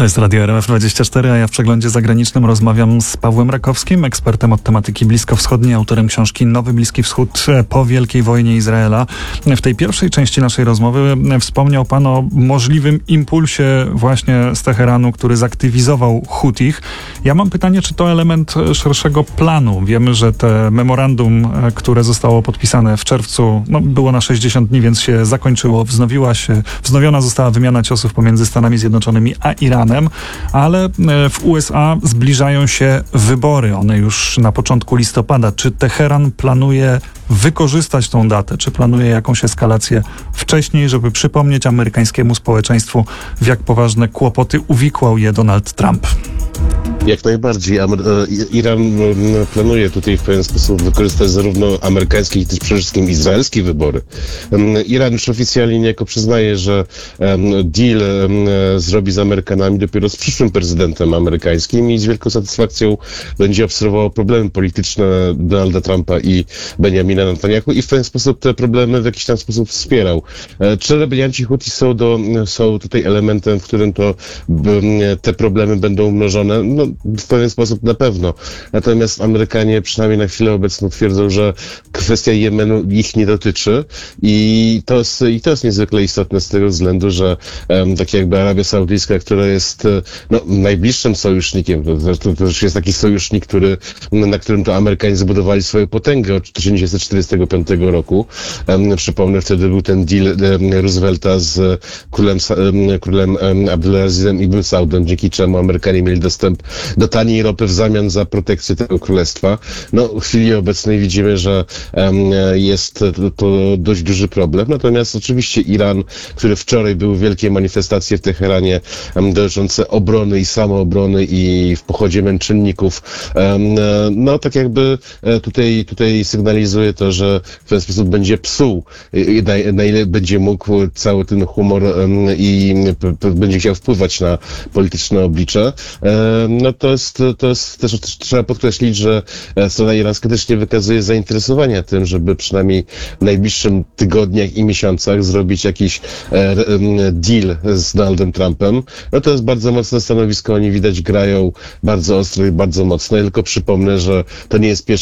To jest Radio RMF24, a ja w przeglądzie zagranicznym rozmawiam z Pawłem Rakowskim, ekspertem od tematyki bliskowschodniej, autorem książki Nowy Bliski Wschód po Wielkiej Wojnie Izraela. W tej pierwszej części naszej rozmowy wspomniał Pan o możliwym impulsie właśnie z Teheranu, który zaktywizował Hutich. Ja mam pytanie, czy to element szerszego planu? Wiemy, że te memorandum, które zostało podpisane w czerwcu, było na 60 dni, więc się zakończyło. Wznowiona została wymiana ciosów pomiędzy Stanami Zjednoczonymi a Iranem, ale w USA zbliżają się wybory. One już na początku listopada. Czy Teheran planuje wykorzystać tą datę? Czy planuje jakąś eskalację wcześniej, żeby przypomnieć amerykańskiemu społeczeństwu, w jak poważne kłopoty uwikłał je Donald Trump? Jak najbardziej. Iran planuje tutaj w pewien sposób wykorzystać zarówno amerykańskie, jak i też przede wszystkim izraelskie wybory. Iran już oficjalnie niejako przyznaje, że deal zrobi z Amerykanami dopiero z przyszłym prezydentem amerykańskim i z wielką satysfakcją będzie obserwował problemy polityczne Donalda Trumpa i Benjamina Netanyahu i w pewien sposób te problemy w jakiś tam sposób wspierał. Czy rebelianci Huti są tutaj elementem, w którym to te problemy będą umnożone? No, w pewien sposób na pewno. Natomiast Amerykanie przynajmniej na chwilę obecną twierdzą, że kwestia Jemenu ich nie dotyczy i to jest niezwykle istotne z tego względu, że tak jakby Arabia Saudyjska, która jest najbliższym sojusznikiem, to już jest taki sojusznik, na którym to Amerykanie zbudowali swoją potęgę od 1945 roku. Przypomnę, wtedy był ten deal Roosevelta z królem Abdulazizem Ibn Saudem, dzięki czemu Amerykanie mieli dostęp do taniej ropy w zamian za protekcję tego królestwa. W chwili obecnej widzimy, że jest to dość duży problem. Natomiast oczywiście Iran, który wczoraj były wielkie manifestacje w Teheranie dotyczące obrony i samoobrony i w pochodzie męczenników, tak jakby tutaj sygnalizuje to, że w ten sposób będzie psuł, na ile będzie mógł cały ten humor i będzie chciał wpływać na polityczne oblicze. To jest też trzeba podkreślić, że strona irańska też nie wykazuje zainteresowania tym, żeby przynajmniej w najbliższym tygodniach i miesiącach zrobić jakiś deal z Donaldem Trumpem. To jest bardzo mocne stanowisko, oni widać grają bardzo ostro i bardzo mocno. Ja tylko przypomnę, że to nie jest pierwszy